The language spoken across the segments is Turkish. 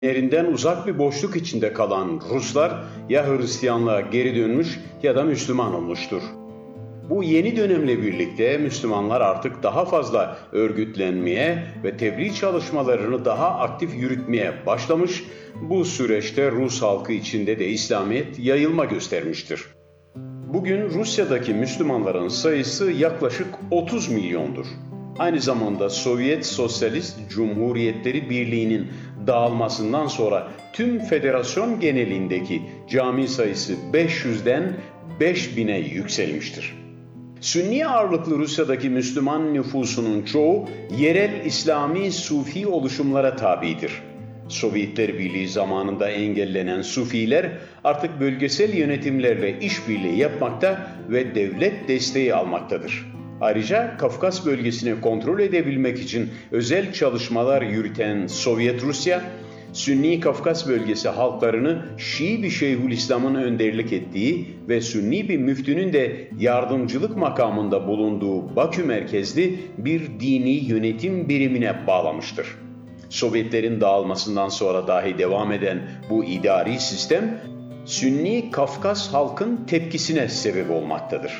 Dinlerinden uzak bir boşluk içinde kalan Ruslar ya Hristiyanlığa geri dönmüş ya da Müslüman olmuştur. Bu yeni dönemle birlikte Müslümanlar artık daha fazla örgütlenmeye ve tebliğ çalışmalarını daha aktif yürütmeye başlamış, bu süreçte Rus halkı içinde de İslamiyet yayılma göstermiştir. Bugün Rusya'daki Müslümanların sayısı yaklaşık 30 milyondur. Aynı zamanda Sovyet Sosyalist Cumhuriyetleri Birliği'nin dağılmasından sonra tüm federasyon genelindeki cami sayısı 500'den 5000'e yükselmiştir. Sünni ağırlıklı Rusya'daki Müslüman nüfusunun çoğu yerel İslami Sufi oluşumlara tabidir. Sovyetler Birliği zamanında engellenen Sufiler artık bölgesel yönetimlerle işbirliği yapmakta ve devlet desteği almaktadır. Ayrıca Kafkas bölgesini kontrol edebilmek için özel çalışmalar yürüten Sovyet Rusya, Sünni Kafkas bölgesi halklarını Şii bir Şeyhülislam'ın önderlik ettiği ve Sünni bir müftünün de yardımcılık makamında bulunduğu Bakü merkezli bir dini yönetim birimine bağlamıştır. Sovyetlerin dağılmasından sonra dahi devam eden bu idari sistem, Sünni Kafkas halkın tepkisine sebep olmaktadır.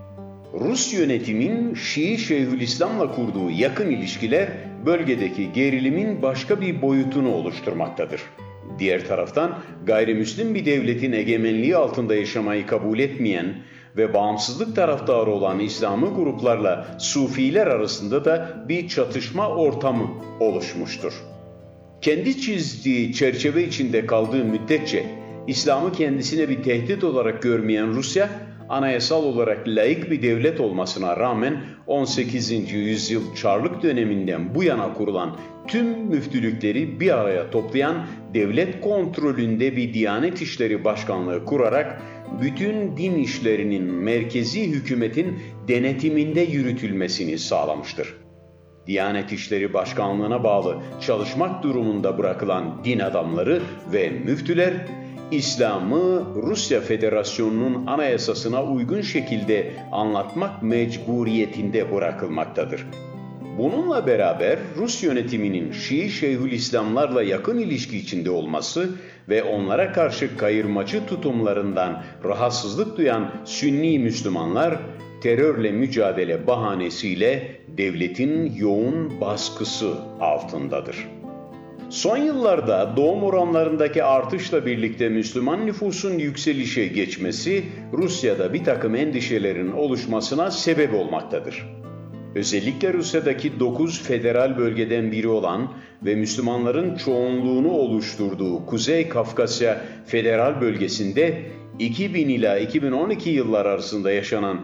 Rus yönetimin Şii Şeyhülislam'la kurduğu yakın ilişkiler bölgedeki gerilimin başka bir boyutunu oluşturmaktadır. Diğer taraftan gayrimüslim bir devletin egemenliği altında yaşamayı kabul etmeyen ve bağımsızlık taraftarı olan İslami gruplarla Sufiler arasında da bir çatışma ortamı oluşmuştur. Kendi çizdiği çerçeve içinde kaldığı müddetçe İslam'ı kendisine bir tehdit olarak görmeyen Rusya, anayasal olarak laik bir devlet olmasına rağmen 18. yüzyıl Çarlık döneminden bu yana kurulan tüm müftülükleri bir araya toplayan devlet kontrolünde bir Diyanet İşleri Başkanlığı kurarak bütün din işlerinin merkezi hükümetin denetiminde yürütülmesini sağlamıştır. Diyanet İşleri Başkanlığı'na bağlı çalışmak durumunda bırakılan din adamları ve müftüler, İslam'ı Rusya Federasyonu'nun anayasasına uygun şekilde anlatmak mecburiyetinde bırakılmaktadır. Bununla beraber Rus yönetiminin Şii Şeyhülislamlarla yakın ilişki içinde olması ve onlara karşı kayırmacı tutumlarından rahatsızlık duyan Sünni Müslümanlar, terörle mücadele bahanesiyle devletin yoğun baskısı altındadır. Son yıllarda doğum oranlarındaki artışla birlikte Müslüman nüfusun yükselişe geçmesi, Rusya'da bir takım endişelerin oluşmasına sebep olmaktadır. Özellikle Rusya'daki 9 federal bölgeden biri olan ve Müslümanların çoğunluğunu oluşturduğu Kuzey Kafkasya Federal Bölgesi'nde 2000 ila 2012 yıllar arasında yaşanan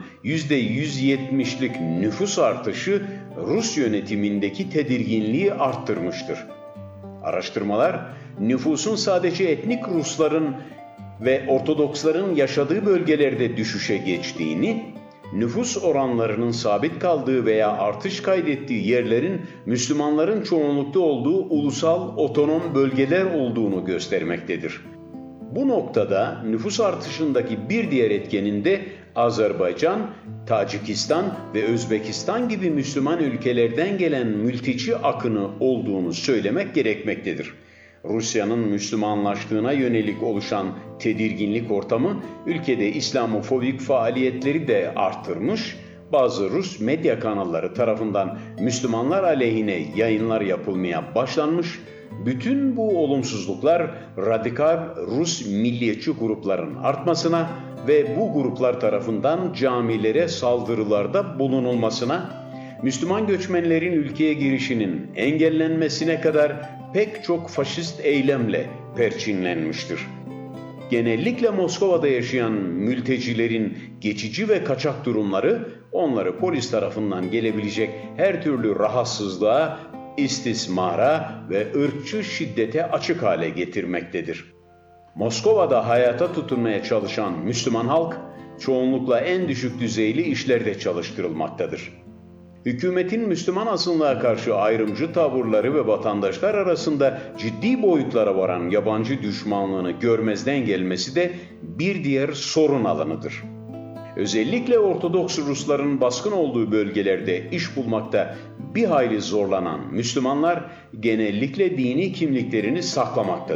%170'lik nüfus artışı Rus yönetimindeki tedirginliği arttırmıştır. Araştırmalar, nüfusun sadece etnik Rusların ve Ortodoksların yaşadığı bölgelerde düşüşe geçtiğini, nüfus oranlarının sabit kaldığı veya artış kaydettiği yerlerin Müslümanların çoğunlukta olduğu ulusal otonom bölgeler olduğunu göstermektedir. Bu noktada nüfus artışındaki bir diğer etkenin de Azerbaycan, Tacikistan ve Özbekistan gibi Müslüman ülkelerden gelen mülteci akını olduğunu söylemek gerekmektedir. Rusya'nın Müslümanlaştığına yönelik oluşan tedirginlik ortamı ülkede İslamofobik faaliyetleri de arttırmış, bazı Rus medya kanalları tarafından Müslümanlar aleyhine yayınlar yapılmaya başlanmış. Bütün bu olumsuzluklar radikal Rus milliyetçi grupların artmasına ve bu gruplar tarafından camilere saldırılarda bulunulmasına, Müslüman göçmenlerin ülkeye girişinin engellenmesine kadar pek çok faşist eylemle perçinlenmiştir. Genellikle Moskova'da yaşayan mültecilerin geçici ve kaçak durumları onları polis tarafından gelebilecek her türlü rahatsızlığa, istismara ve ırkçı şiddete açık hale getirmektedir. Moskova'da hayata tutunmaya çalışan Müslüman halk, çoğunlukla en düşük düzeyli işlerde çalıştırılmaktadır. Hükümetin Müslüman azınlığa karşı ayrımcı tavırları ve vatandaşlar arasında ciddi boyutlara varan yabancı düşmanlığını görmezden gelmesi de bir diğer sorun alanıdır. Özellikle Ortodoks Rusların baskın olduğu bölgelerde iş bulmakta bir hayli zorlanan Müslümanlar genellikle dini kimliklerini saklamaktadır.